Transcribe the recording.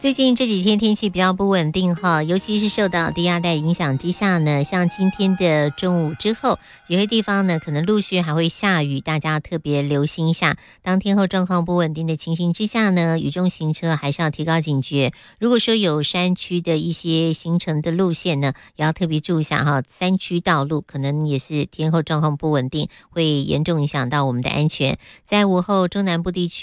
最近这几天天气比较不稳定哈，尤其是受到低压带影响之下呢，像今天的中午之后，有些地方呢可能陆续还会下雨，大家特别留心一下。当天候状况不稳定的情形之下呢，雨中行车还是要提高警觉。如果说有山区的一些行程的路线呢，也要特别注意一下哈，山区道路可能也是天候状况不稳定，会严重影响到我们的安全。在午后中南部地区